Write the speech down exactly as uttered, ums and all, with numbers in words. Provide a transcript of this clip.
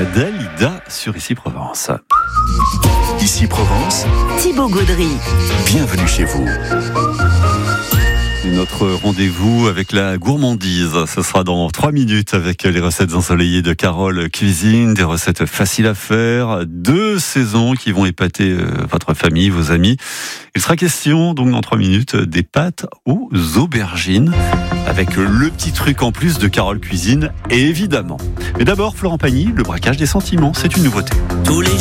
Dalida sur Ici Provence. Ici Provence, Thibaut Gaudry. Bienvenue chez vous. Notre rendez-vous avec la gourmandise, ce sera dans trois minutes avec les recettes ensoleillées de Carole Cuisine, des recettes faciles à faire, deux saisons qui vont épater votre famille, vos amis. Il sera question donc dans trois minutes des pâtes aux aubergines avec le petit truc en plus de Carole Cuisine, évidemment. Mais d'abord, Florent Pagny, le braquage des sentiments, c'est une nouveauté. Tous les